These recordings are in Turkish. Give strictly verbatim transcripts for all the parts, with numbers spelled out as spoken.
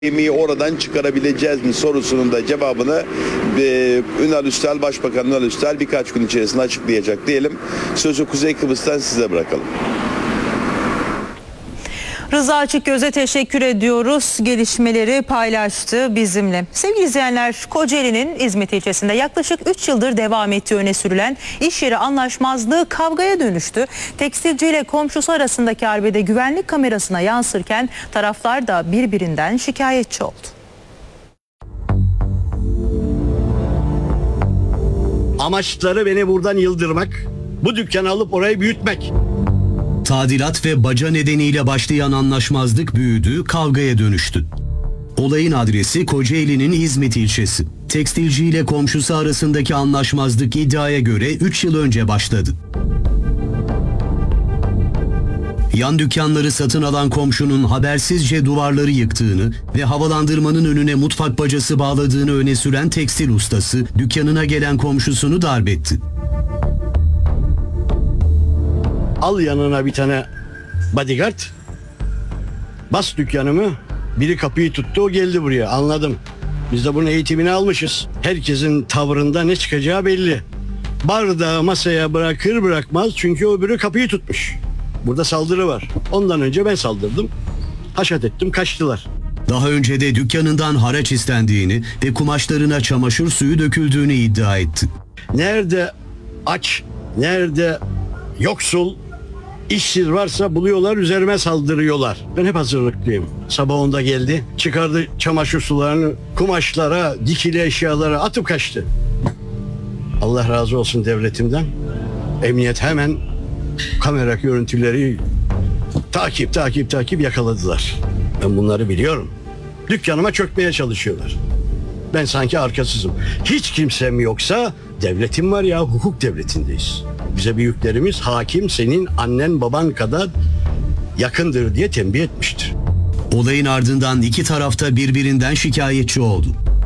Gemiyi oradan çıkarabileceğiz mi sorusunun da cevabını e, Ünal Üstel, Başbakan Ünal Üstel birkaç gün içerisinde açıklayacak diyelim. Sözü Kuzey Kıbrıs'tan size bırakalım. Rıza Açıkgöz'e teşekkür ediyoruz. Gelişmeleri paylaştı bizimle. Sevgili izleyenler, Kocaeli'nin İzmit ilçesinde yaklaşık üç yıldır devam ettiği öne sürülen iş yeri anlaşmazlığı kavgaya dönüştü. Tekstilciyle komşusu arasındaki arbede güvenlik kamerasına yansırken taraflar da birbirinden şikayetçi oldu. Amaçları beni buradan yıldırmak, bu dükkanı alıp orayı büyütmek. Tadilat ve baca nedeniyle başlayan anlaşmazlık büyüdü, kavgaya dönüştü. Olayın adresi Kocaeli'nin İzmit ilçesi. Tekstilci ile komşusu arasındaki anlaşmazlık iddiaya göre üç yıl önce başladı. Yan dükkanları satın alan komşunun habersizce duvarları yıktığını ve havalandırmanın önüne mutfak bacası bağladığını öne süren tekstil ustası dükkanına gelen komşusunu darp etti. Al yanına bir tane bodyguard, bas dükkanımı, biri kapıyı tuttu, o geldi buraya, anladım. Biz de bunun eğitimini almışız. Herkesin tavrında ne çıkacağı belli. Bardağı masaya bırakır bırakmaz, çünkü öbürü kapıyı tutmuş. Burada saldırı var. Ondan önce ben saldırdım, haşat ettim, kaçtılar. Daha önce de dükkanından haraç istendiğini ve kumaşlarına çamaşır suyu döküldüğünü iddia etti. Nerede aç, nerede yoksul, işsiz varsa buluyorlar, üzerime saldırıyorlar. Ben hep hazırlıklıyım. Sabah onda geldi, çıkardı çamaşır sularını, kumaşlara, dikili eşyalara atıp kaçtı. Allah razı olsun devletimden. Emniyet hemen kamera görüntüleri takip takip takip yakaladılar. Ben bunları biliyorum. Dükkanıma çökmeye çalışıyorlar. Ben sanki arkasızım. Hiç kimsem yoksa devletim var ya, hukuk devletindeyiz. Bize büyüklerimiz hakim senin annen baban kadar yakındır diye tembih etmiştir. Olayın ardından iki tarafta birbirinden şikayetçi oldu.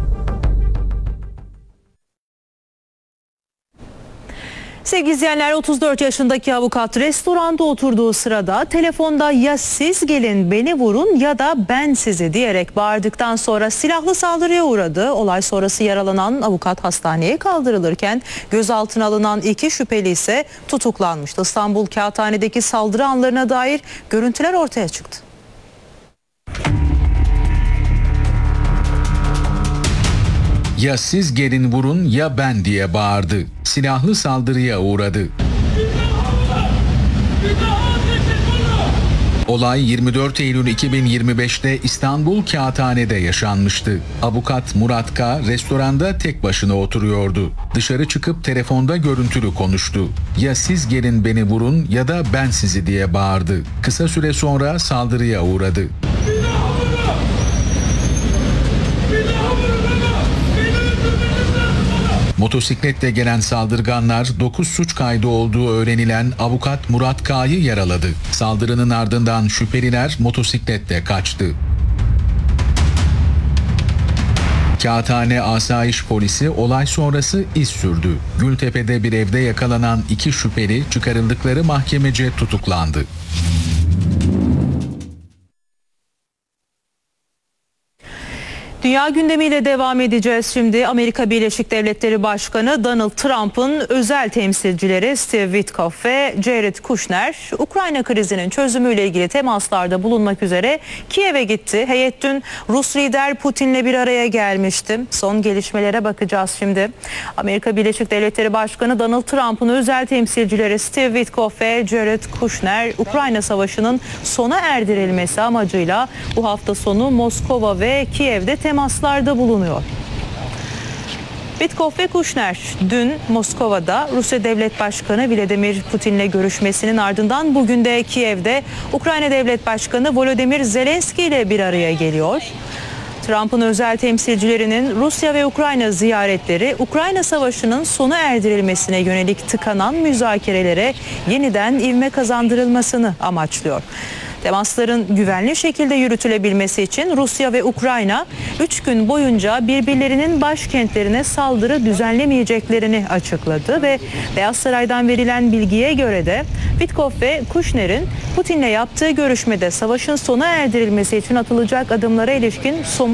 Sevgili izleyenler, otuz dört yaşındaki avukat restoranda oturduğu sırada telefonda "ya siz gelin beni vurun ya da ben sizi" diyerek bağırdıktan sonra silahlı saldırıya uğradı. Olay sonrası yaralanan avukat hastaneye kaldırılırken gözaltına alınan iki şüpheli ise tutuklanmıştı. İstanbul Kağıthane'deki saldırı anlarına dair görüntüler ortaya çıktı. "Ya siz gelin vurun ya ben" diye bağırdı. Silahlı saldırıya uğradı. Olay yirmi dört Eylül iki bin yirmi beş'te İstanbul Kağıthane'de yaşanmıştı. Avukat Murat K. restoranda tek başına oturuyordu. Dışarı çıkıp telefonda görüntülü konuştu. "Ya siz gelin beni vurun ya da ben sizi" diye bağırdı. Kısa süre sonra saldırıya uğradı. Motosikletle gelen saldırganlar dokuz suç kaydı olduğu öğrenilen avukat Murat K'yı yaraladı. Saldırının ardından şüpheliler motosikletle kaçtı. Kağıthane Asayiş Polisi olay sonrası iz sürdü. Gültepe'de bir evde yakalanan iki şüpheli çıkarıldıkları mahkemece tutuklandı. Dünya gündemiyle devam edeceğiz şimdi. Amerika Birleşik Devletleri Başkanı Donald Trump'ın özel temsilcileri Steve Witkoff ve Jared Kushner, Ukrayna krizinin çözümüyle ilgili temaslarda bulunmak üzere Kiev'e gitti. Heyet dün Rus lider Putin'le bir araya gelmişti. Son gelişmelere bakacağız şimdi. Amerika Birleşik Devletleri Başkanı Donald Trump'ın özel temsilcileri Steve Witkoff ve Jared Kushner, Ukrayna Savaşı'nın sona erdirilmesi amacıyla bu hafta sonu Moskova ve Kiev'de temaslarda bulunuyor. Witkoff ve Kushner dün Moskova'da Rusya Devlet Başkanı Vladimir Putin'le görüşmesinin ardından bugün de Kiev'de Ukrayna Devlet Başkanı Volodymyr Zelenski ile bir araya geliyor. Trump'ın özel temsilcilerinin Rusya ve Ukrayna ziyaretleri Ukrayna Savaşı'nın sona erdirilmesine yönelik tıkanan müzakerelere yeniden ivme kazandırılmasını amaçlıyor. Temasların güvenli şekilde yürütülebilmesi için Rusya ve Ukrayna üç gün boyunca birbirlerinin başkentlerine saldırı düzenlemeyeceklerini açıkladı ve Beyaz Saray'dan verilen bilgiye göre de Witkoff ve Kushner'in Putin'le yaptığı görüşmede savaşın sona erdirilmesi için atılacak adımlara ilişkin somut